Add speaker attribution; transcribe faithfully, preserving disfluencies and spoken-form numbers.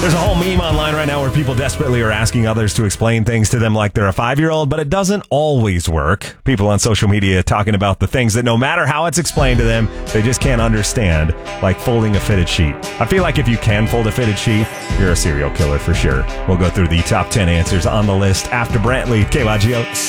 Speaker 1: There's a whole meme online right now where people desperately are asking others to explain things to them like they're a five-year-old, but it doesn't always work. People on social media talking about the things that no matter how it's explained to them, they just can't understand, like folding a fitted sheet. I feel like if you can fold a fitted sheet, you're a serial killer for sure. We'll go through the top ten answers on the list after Brantley, K Y G O.